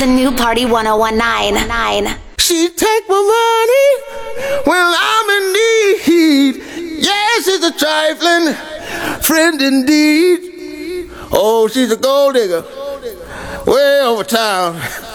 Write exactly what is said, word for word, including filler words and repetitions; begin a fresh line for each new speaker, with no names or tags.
The new Party one oh one nine nine.
She take my money when I'm in need. Yes, she's a trifling friend indeed. Oh, she's a gold digger way over town.